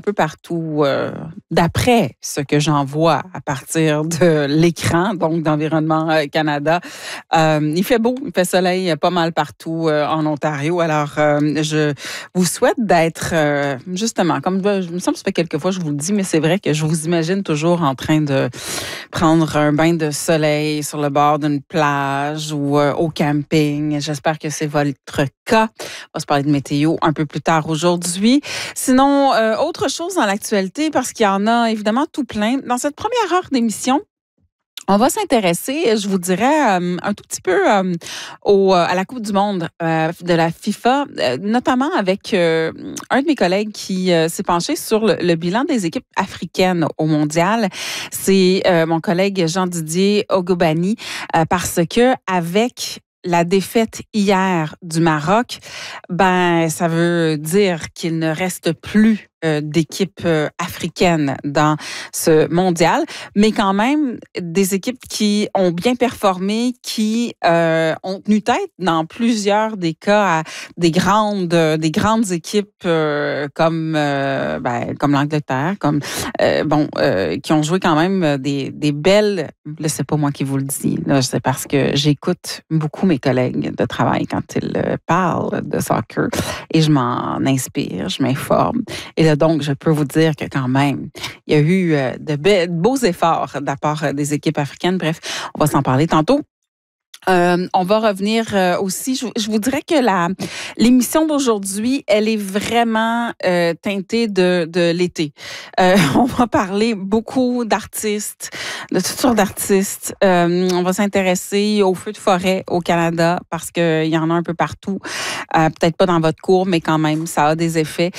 peu partout, d'après ce que j'en vois à partir de l'écran, donc d'Environnement Canada. Il fait beau, il fait soleil pas mal partout en Ontario. Alors, je vous souhaite d'être, justement, comme il me semble que ça fait quelques fois que je vous le dis, mais c'est vrai que je vous imagine toujours en train de prendre un bain de soleil sur le bord d'une plage ou au camping. J'espère que c'est votre cas. On va se parler de météo un peu plus tard aujourd'hui. Sinon, autre chose dans l'actualité, parce qu'il y en a évidemment tout plein. Dans cette première heure d'émission, on va s'intéresser, je vous dirais, un tout petit peu à la Coupe du monde de la FIFA, notamment avec un de mes collègues qui s'est penché sur le bilan des équipes africaines au mondial. C'est mon collègue Jean-Didier Ogobani, parce que avec la défaite hier du Maroc, ben ça veut dire qu'il ne reste plus d'équipes africaines dans ce mondial, mais quand même des équipes qui ont bien performé, qui ont tenu tête dans plusieurs des cas à des grandes équipes comme l'Angleterre, qui ont joué quand même des belles. Là, c'est pas moi qui vous le dis, là, c'est parce que j'écoute beaucoup mes collègues de travail quand ils parlent de soccer et je m'en inspire, je m'informe. Et là, donc, je peux vous dire que quand même, il y a eu de beaux efforts de la part des équipes africaines. Bref, on va s'en parler tantôt. On va revenir aussi. Je vous dirais que l'émission d'aujourd'hui, elle est vraiment teintée de l'été. On va parler beaucoup d'artistes, de toutes sortes d'artistes. On va s'intéresser aux feux de forêt au Canada parce qu'il y en a un peu partout. Peut-être pas dans votre cour, mais quand même, ça a des effets.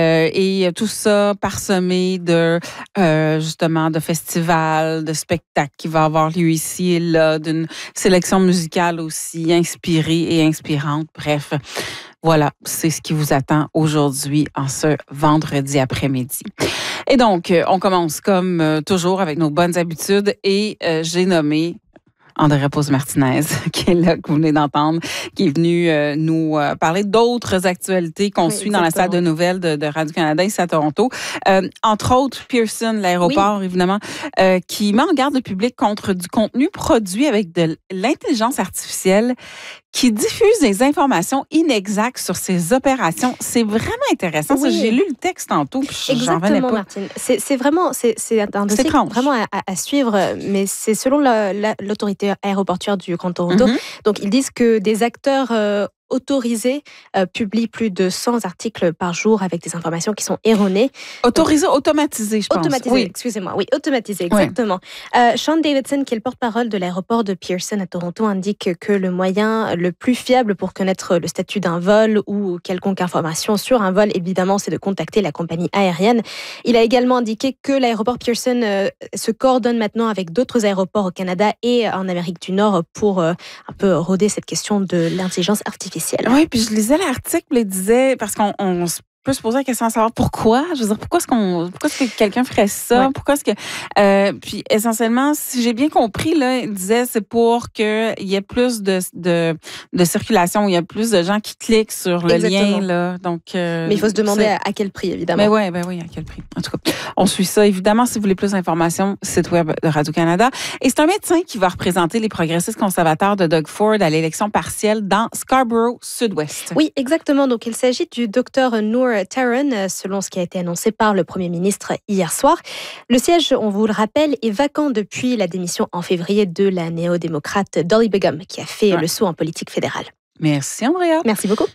Et tout ça parsemé de justement de festivals, de spectacles qui va avoir lieu ici et là, d'une sélection musicale aussi inspirée et inspirante. Bref, voilà, c'est ce qui vous attend aujourd'hui en ce vendredi après-midi. Et donc, on commence comme toujours avec nos bonnes habitudes et j'ai nommé André Raposo-Martinez, qui est là, que vous venez d'entendre, qui est venu nous parler d'autres actualités qu'on suit dans la salle de nouvelles de Radio-Canada ici à Toronto. Entre autres, Pearson, l'aéroport, évidemment, qui met en garde le public contre du contenu produit avec de l'intelligence artificielle qui diffuse des informations inexactes sur ses opérations. C'est vraiment intéressant. Oui. Ça, j'ai lu le texte tantôt. Exactement, j'en pas. Martine. C'est vraiment un dossier vraiment à suivre, mais c'est selon l'autorité aéroportuaire du Grand Toronto. Donc, ils disent que des acteurs autorisés publient plus de 100 articles par jour avec des informations qui sont erronées. Automatisés, je pense. Automatisés, oui. Excusez-moi. Oui, automatisés, exactement. Oui. Sean Davidson, qui est le porte-parole de l'aéroport de Pearson à Toronto, indique que le moyen le plus fiable pour connaître le statut d'un vol ou quelconque information sur un vol, évidemment, c'est de contacter la compagnie aérienne. Il a également indiqué que l'aéroport Pearson se coordonne maintenant avec d'autres aéroports au Canada et en Amérique du Nord pour un peu rôder cette question de l'intelligence artificielle. Oui, puis je lisais l'article, il disait, parce qu'on peut se poser la question de savoir pourquoi. Je veux dire, pourquoi est-ce que quelqu'un ferait ça? Ouais. Pourquoi est-ce que... puis essentiellement, si j'ai bien compris, là, il disait c'est pour qu'il y ait plus de circulation, il y a plus de gens qui cliquent sur le lien. Là. Donc, mais il faut se demander à quel prix, évidemment. Mais oui, à quel prix. En tout cas, on suit ça. Évidemment, si vous voulez plus d'informations, site web de Radio-Canada. Et c'est un médecin qui va représenter les progressistes conservateurs de Doug Ford à l'élection partielle dans Scarborough Sud-Ouest. Oui, exactement. Donc, il s'agit du docteur Noor Taran, selon ce qui a été annoncé par le Premier ministre hier soir. Le siège, on vous le rappelle, est vacant depuis la démission en février de la néo-démocrate Dolly Begum, qui a fait le saut en politique fédérale. Merci, Andrea. Merci beaucoup.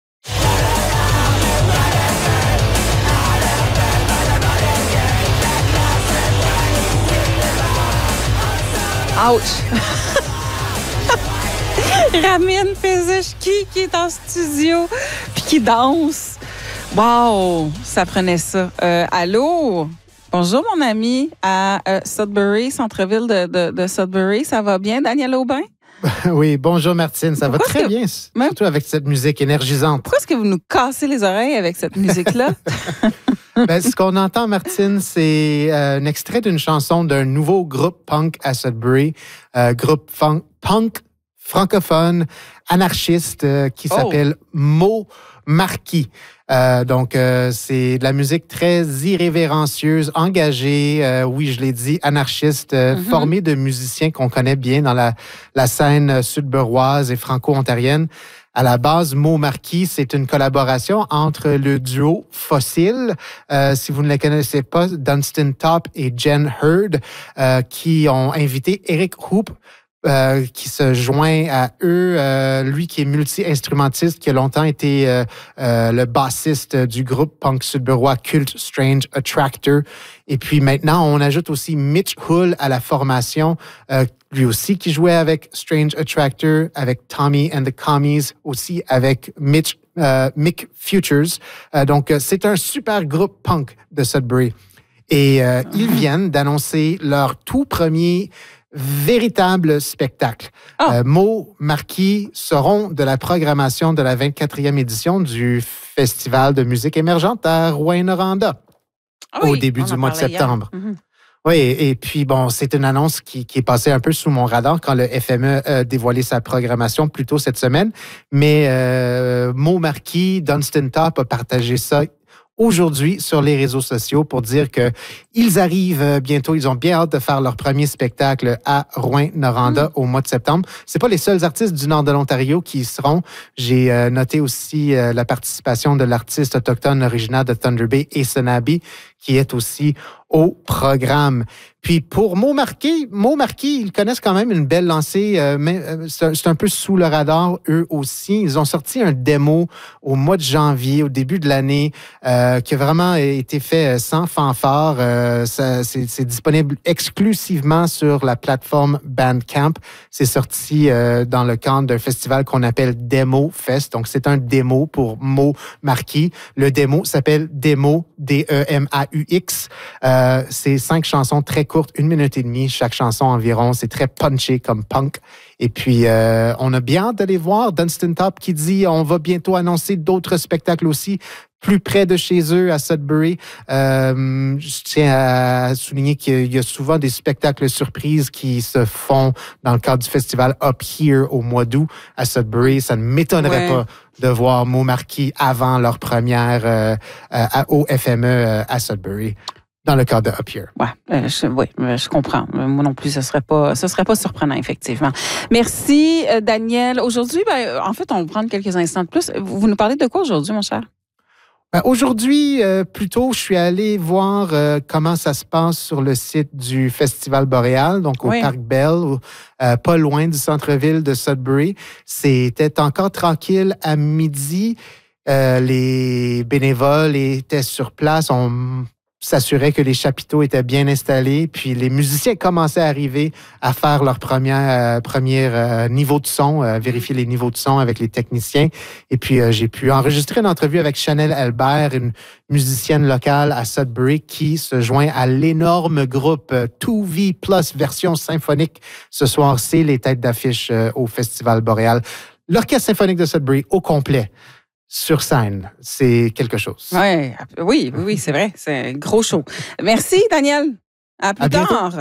Ouch! Ramin Fezeshki qui est en studio puis qui danse. Wow! Ça prenait ça. Allô? Bonjour, mon ami, à Sudbury, centre-ville de Sudbury. Ça va bien, Daniel Aubin? Oui, bonjour Martine, ça va très bien, surtout avec cette musique énergisante. Pourquoi est-ce que vous nous cassez les oreilles avec cette musique-là? Ce qu'on entend, Martine, c'est un extrait d'une chanson d'un nouveau groupe punk à Sudbury, groupe punk francophone, anarchiste, qui s'appelle Mo Marquis. Donc, c'est de la musique très irrévérencieuse, engagée, oui, je l'ai dit, anarchiste, formée de musiciens qu'on connaît bien dans la scène sudburoise et franco-ontarienne. À la base, Mo Marquis, c'est une collaboration entre le duo Fossil, si vous ne les connaissez pas, Dunstan Top et Jen Hurd, qui ont invité Eric Hoop, qui se joint à eux, lui qui est multi-instrumentiste, qui a longtemps été le bassiste du groupe punk sudburois culte Strange Attractor. Et puis maintenant, on ajoute aussi Mitch Hull à la formation, lui aussi qui jouait avec Strange Attractor, avec Tommy and the Commies, aussi avec Mick Futures. Donc, c'est un super groupe punk de Sudbury. Et ils viennent d'annoncer leur tout premier véritable spectacle. Mo Marquis seront de la programmation de la 24e édition du Festival de musique émergente à Rouyn-Noranda au début du mois de septembre. Oui, et puis bon, c'est une annonce qui est passée un peu sous mon radar quand le FME a dévoilé sa programmation plus tôt cette semaine. Mais Mo Marquis, Dunstan Top a partagé ça aujourd'hui sur les réseaux sociaux pour dire qu'ils arrivent bientôt. Ils ont bien hâte de faire leur premier spectacle à Rouyn-Noranda au mois de septembre. C'est pas les seuls artistes du nord de l'Ontario qui y seront. J'ai noté aussi la participation de l'artiste autochtone originaire de Thunder Bay, Esenabi, qui est aussi au programme. Puis pour Mo Marquis, ils connaissent quand même une belle lancée, mais c'est un peu sous le radar, eux aussi. Ils ont sorti un démo au mois de janvier, au début de l'année, qui a vraiment été fait sans fanfare. C'est disponible exclusivement sur la plateforme Bandcamp. C'est sorti dans le cadre d'un festival qu'on appelle Demo Fest. Donc, c'est un démo pour Mo Marquis. Le démo s'appelle Demo, D-E-M-A-U-X. C'est 5 chansons très courtes, 1 minute et demie, chaque chanson environ. C'est très punché comme punk. Et puis, on a bien hâte d'aller voir Dunstan Top qui dit on va bientôt annoncer d'autres spectacles aussi plus près de chez eux, à Sudbury. Je tiens à souligner qu'il y a souvent des spectacles surprises qui se font dans le cadre du festival Up Here au mois d'août à Sudbury. Ça ne m'étonnerait pas de voir Mo Marquis avant leur première au FME à Sudbury. Dans le cadre de Up Here. Je comprends. Moi non plus, ce serait pas surprenant, effectivement. Merci, Daniel. Aujourd'hui, en fait, on va prendre quelques instants de plus. Vous nous parlez de quoi aujourd'hui, mon cher? Aujourd'hui, plutôt, je suis allé voir comment ça se passe sur le site du Festival Boréal, donc au Parc Bell, pas loin du centre-ville de Sudbury. C'était encore tranquille à midi. Les bénévoles étaient sur place. On s'assurait que les chapiteaux étaient bien installés, puis les musiciens commençaient à arriver à faire leur premier niveau de son, vérifier les niveaux de son avec les techniciens. Et puis, j'ai pu enregistrer une entrevue avec Chanel Albert, une musicienne locale à Sudbury qui se joint à l'énorme groupe 2V Plus version symphonique. Ce soir, c'est les têtes d'affiche au Festival Boréal. L'Orchestre symphonique de Sudbury au complet. Sur scène, c'est quelque chose. Oui, c'est vrai. C'est un gros show. Merci, Daniel. À plus tard.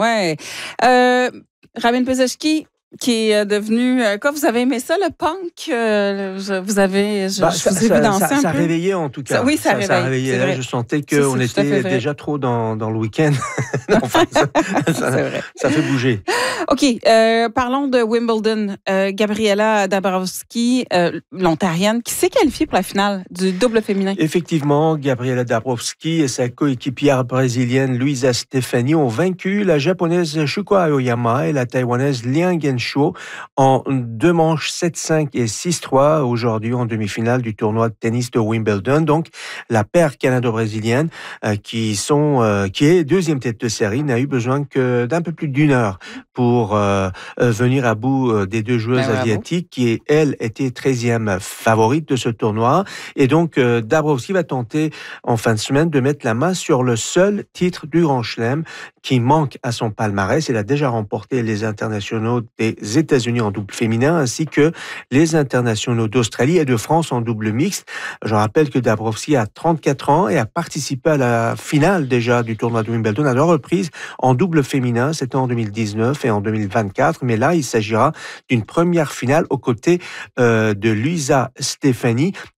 Rabin Pezeski, qui est devenu... Quoi, vous avez aimé ça, le punk? Je vous ai vu danser un peu. Ça réveillait, en tout cas. Ça réveillait. Là, je sentais qu'on était déjà trop dans le week-end. Enfin, ça fait bouger. OK. Parlons de Wimbledon. Gabriela Dabrowski, l'Ontarienne, qui s'est qualifiée pour la finale du double féminin. Effectivement, Gabriela Dabrowski et sa coéquipière brésilienne Luisa Stefani ont vaincu la japonaise Shuko Aoyama et la taïwanaise Liang Genshuo en 2 manches 7-5 et 6-3 aujourd'hui en demi-finale du tournoi de tennis de Wimbledon. Donc, la paire canado-brésilienne qui est deuxième tête de série n'a eu besoin que d'un peu plus d'1 heure pour venir à bout des 2 joueuses asiatiques qui, elle, était 13e favorite de ce tournoi. Et donc, Dabrowski va tenter en fin de semaine de mettre la main sur le seul titre du Grand Chelem qui manque à son palmarès. Elle a déjà remporté les internationaux des États-Unis en double féminin ainsi que les internationaux d'Australie et de France en double mixte. Je rappelle que Dabrowski a 34 ans et a participé à la finale déjà du tournoi de Wimbledon à 2 reprises en double féminin. C'était en 2019 et en 2024. Mais là, il s'agira d'une première finale aux côtés de Luisa Stefani.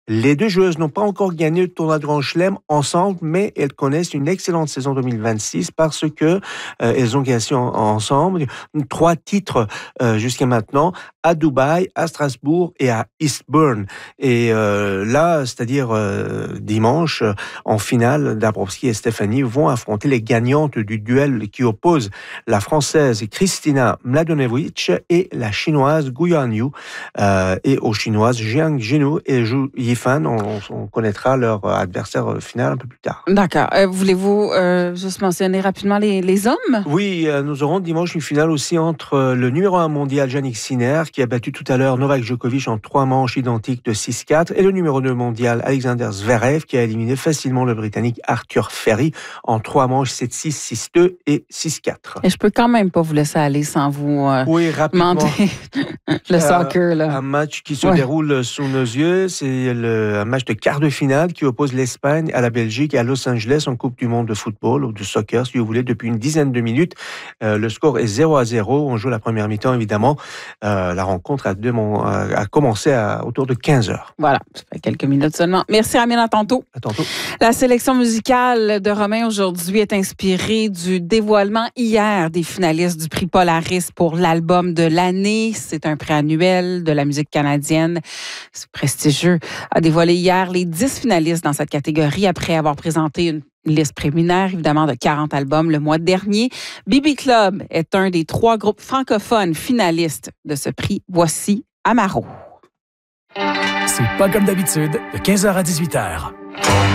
Les deux joueuses n'ont pas encore gagné le tournoi de Grand Chelem ensemble, mais elles connaissent une excellente saison 2026 parce que elles ont gagné ensemble 3 titres jusqu'à maintenant à Dubaï, à Strasbourg et à Eastbourne. Et là, c'est-à-dire dimanche, en finale, Dabrowski et Stefani vont affronter les gagnantes du duel qui oppose la Française Kristina Mladenovic et la Chinoise Gu Yuanyu. Et aux Chinoises Jiang Zhenu et Zhu Yifan. On connaîtra leur adversaire final un peu plus tard. D'accord. Voulez-vous juste mentionner rapidement les hommes? Oui, nous aurons dimanche une finale aussi entre le numéro 1 mondial Jannik Sinner, qui a battu tout à l'heure Novak Djokovic en 3 manches identiques de 6-4, et le numéro 2 mondial Alexander Zverev, qui a éliminé facilement le Britannique Arthur Ferry en 3 manches 7-6, 6-2 et 6-4. Et je peux quand même pas vous laisser aller sans vous oui, rapidement. demander le soccer. Là. Un match qui se déroule sous nos yeux, c'est un match de quart de finale qui oppose l'Espagne à la Belgique et à Los Angeles en Coupe du Monde de football ou de soccer, si vous voulez, depuis une dizaine de minutes. Le score est 0-0. On joue la première mi-temps, évidemment. La rencontre a commencé autour de 15h. Voilà, ça fait quelques minutes seulement. Merci, Amine, à tantôt. À tantôt. La sélection musicale de Romain aujourd'hui est inspirée du dévoilement hier des finalistes du prix Polaris pour l'album de l'année. C'est un prix annuel de la musique canadienne. C'est prestigieux. A dévoilé hier les 10 finalistes dans cette catégorie après avoir présenté une liste préliminaire, évidemment, de 40 albums le mois dernier. BB Club est un des 3 groupes francophones finalistes de ce prix. Voici Amaro. C'est pas comme d'habitude, de 15h à 18h.